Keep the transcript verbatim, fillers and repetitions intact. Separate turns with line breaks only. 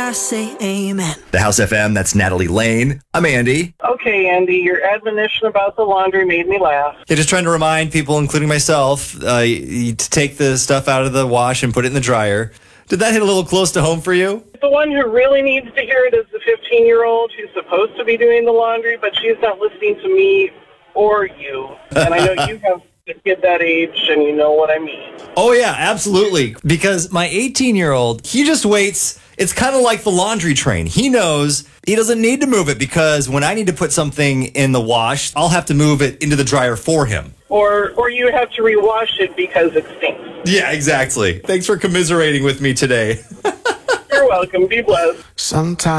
I say amen.
The House F M, that's Natalie Lane. I'm Andy.
Okay, Andy, your admonition about the laundry made me laugh.
Yeah, just trying to remind people, including myself, uh, to take the stuff out of the wash and put it in the dryer. Did that hit a little close to home for you?
The one who really needs to hear it is the fifteen-year-old who's supposed to be doing the laundry, but she's not listening to me or you. And I know you have a kid that age, and you know what I mean.
Oh, yeah, absolutely. Because my eighteen-year-old, he just waits. It's kind of like the laundry train. He knows he doesn't need to move it because when I need to put something in the wash, I'll have to move it into the dryer for him.
Or or you have to rewash it because it stinks.
Yeah, exactly. Thanks for commiserating with me today.
You're welcome. Be blessed.
Sometimes